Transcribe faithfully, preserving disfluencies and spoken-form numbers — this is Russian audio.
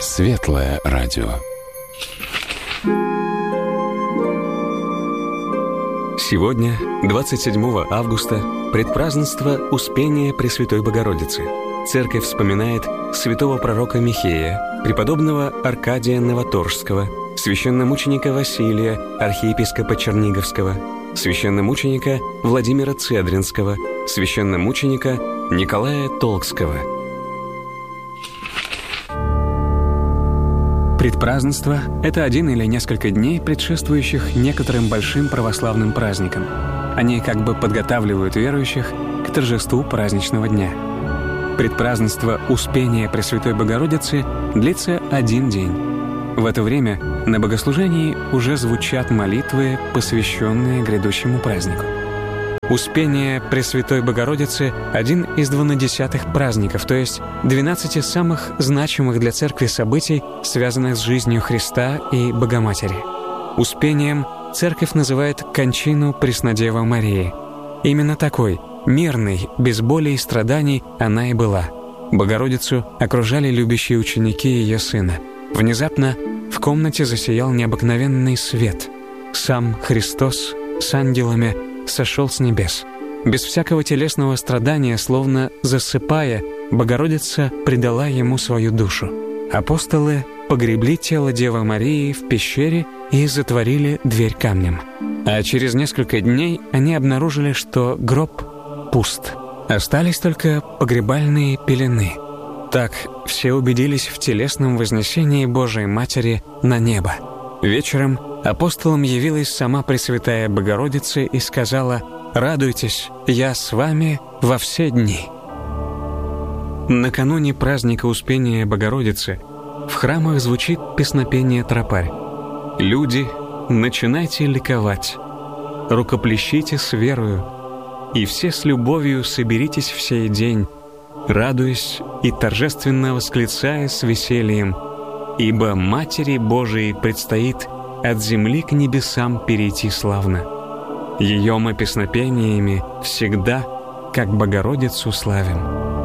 Светлое радио. Сегодня, двадцать седьмого августа, предпразднество Успения Пресвятой Богородицы. Церковь вспоминает святого пророка Михея, преподобного Аркадия Новоторжского, священномученика Василия, архиепископа Черниговского, священномученика Владимира Цедринского, священномученика Николая Толкского. Предпразднество — это один или несколько дней, предшествующих некоторым большим православным праздникам. Они как бы подготавливают верующих к торжеству праздничного дня. Предпразднество Успения Пресвятой Богородицы длится один день. В это время на богослужении уже звучат молитвы, посвященные грядущему празднику. Успение Пресвятой Богородицы — один из двунадесятых праздников, то есть двенадцати самых значимых для Церкви событий, связанных с жизнью Христа и Богоматери. Успением Церковь называет кончину Преснодевы Марии. Именно такой, мирной, без боли и страданий, она и была. Богородицу окружали любящие ученики ее сына. Внезапно в комнате засиял необыкновенный свет. Сам Христос с ангелами сошел с небес. Без всякого телесного страдания, словно засыпая, Богородица предала ему свою душу. Апостолы погребли тело Девы Марии в пещере и затворили дверь камнем. А через несколько дней они обнаружили, что гроб пуст. Остались только погребальные пелены. Так все убедились в телесном вознесении Божией Матери на небо. Вечером апостолам явилась сама Пресвятая Богородица и сказала: «Радуйтесь, я с вами во все дни». Накануне праздника Успения Богородицы в храмах звучит песнопение тропарь. «Люди, начинайте ликовать, рукоплещите с верою, и все с любовью соберитесь в сей день, радуясь и торжественно восклицая с весельем, ибо Матери Божией предстоит от земли к небесам перейти славно. Ее мы песнопениями всегда, как Богородицу, славим».